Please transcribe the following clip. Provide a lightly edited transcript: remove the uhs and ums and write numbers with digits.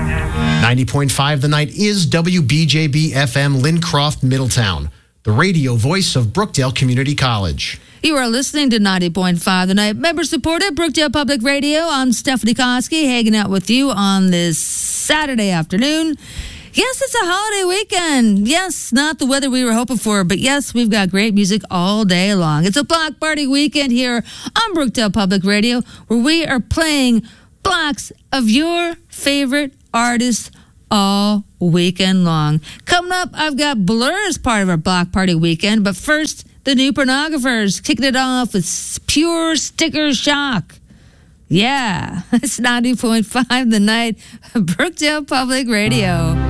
90.5 The Night is WBJB FM Lincroft, Middletown, the radio voice of Brookdale Community College. You are listening to 90.5 The Night, member-supported Brookdale Public Radio. I'm Stephanie Koski, hanging out with you on this Saturday afternoon. Yes, it's a holiday weekend. Yes, not the weather we were hoping for, but yes, we've got great music all day long. It's a block party weekend here on Brookdale Public Radio, where we are playing blocks of your favorite artists all weekend long. Coming up, I've got Blur as part of our block party weekend, but first, the New Pornographers, kicking it off with Pure Sticker Shock. Yeah, it's 90.5 The Night, Brookdale Public Radio.